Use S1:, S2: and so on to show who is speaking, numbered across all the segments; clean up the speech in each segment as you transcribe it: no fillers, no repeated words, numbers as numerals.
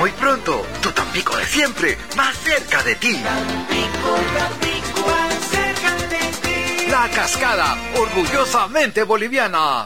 S1: muy pronto, tu Tampico de siempre, más cerca de ti.
S2: Tampico, más cerca de ti.
S1: La Cascada, orgullosamente boliviana.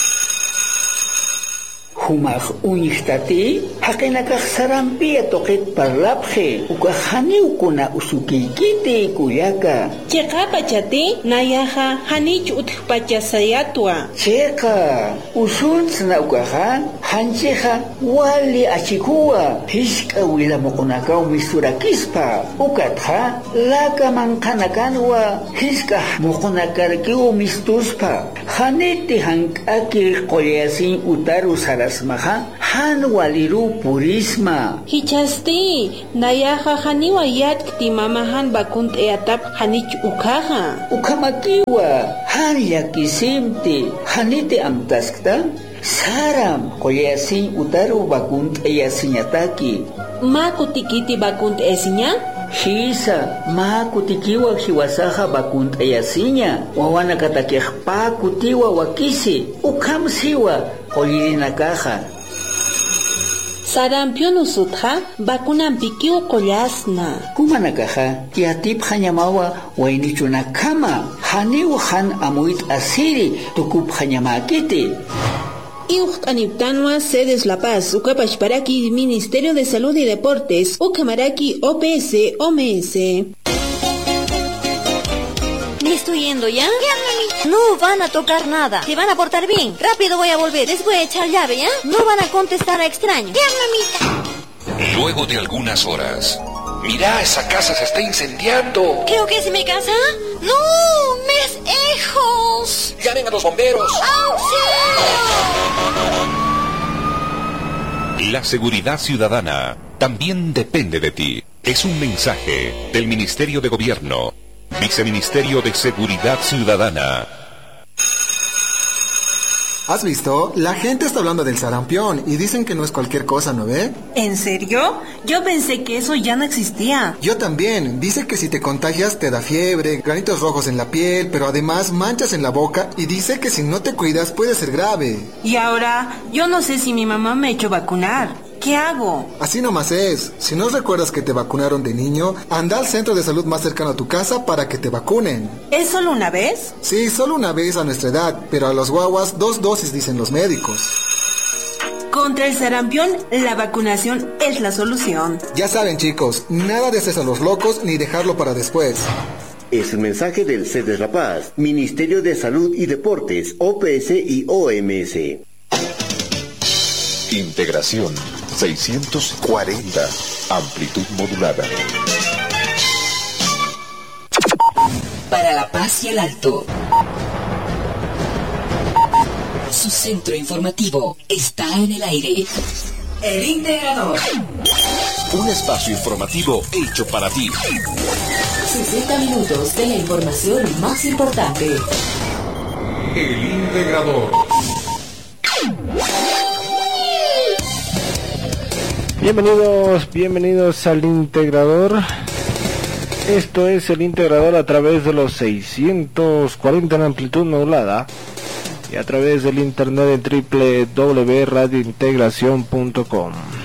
S3: Humaj uñihtati, hakenakaj sarampia toqet parlapje, ukajaniukuna usukiykiti kuyaka.
S4: Cheka pachati, nayaja hanich utpachasayatwa.
S3: Cheka, usuntsna ukaja, hancheja wali achikua, hishka wila mokunakau misturakispa, ukatja, laka mankanakanwa, hishka mokunakarkiu mistuspa, haniti hankaki qoyasin utaru sarasmaja, han waliru purisma.
S4: Hichasti, nayaja haniwa yatkti mamahan bakunt eatap hanich ukaja.
S3: Ukamakiwa, han yakisimti, haniti amtaskta, saram qoyasin utaru bakunt eyasiñataki.
S4: Makutikiti bakunt esiña?
S3: Hisa, makutikiwa hiwasaja bakunt eyasiña, wawana katakejpa kutiwa wakisi, ukamsiwa, qoyirinakaja.
S4: Sarampion usutja, bakunan pikiu qoyasna.
S3: Kumanakaja, tiatip hanyamawa wainichunakama, haniu han amuit asiri, tukup hanyamakiti.
S4: Iuhtaniptanwa sedes La Paz, Ucapachparaki, Ministerio de Salud y Deportes, Ucamaraki, OPS, OMS.
S5: ¿Me estoy yendo ya? No van a tocar nada. Se van a portar bien. Rápido voy a volver. Les voy a echar llave, ¿ya? No van a contestar a extraños.
S6: Luego de algunas horas. Mira, esa casa se está incendiando.
S5: Creo que es mi casa. ¡No! ¡Mis hijos!
S6: ¡Llamen a los bomberos!
S5: ¡Auxilio!
S6: La seguridad ciudadana también depende de ti. Es un mensaje del Ministerio de Gobierno, Viceministerio de Seguridad Ciudadana.
S7: ¿Has visto? La gente está hablando del sarampión y dicen que no es cualquier cosa, ¿no ve?
S4: ¿En serio? Yo pensé que eso ya no existía.
S7: Yo también. Dice que si te contagias te da fiebre, granitos rojos en la piel, pero además manchas en la boca y dice que si no te cuidas puede ser grave.
S4: Y ahora, yo no sé si mi mamá me ha hecho vacunar. ¿Qué hago?
S7: Así nomás es. Si no recuerdas que te vacunaron de niño, anda al centro de salud más cercano a tu casa para que te vacunen.
S4: ¿Es solo una vez?
S7: Sí, solo una vez a nuestra edad, pero a los guaguas 2 dosis dicen los médicos.
S4: Contra el sarampión, la vacunación es la solución.
S7: Ya saben, chicos, nada de hacer a los locos ni dejarlo para después.
S8: Es un mensaje del CEDES La Paz, Ministerio de Salud y Deportes, OPS y OMS.
S6: Integración 640, amplitud modulada.
S9: Para La Paz y el Alto. Su centro informativo está en el aire. El Integrador.
S6: Un espacio informativo hecho para ti.
S9: 60 minutos de la información más importante.
S6: El Integrador.
S10: Bienvenidos al Integrador. Esto es el Integrador a través de los 640 en amplitud modulada y a través del internet en www.radiointegracion.com.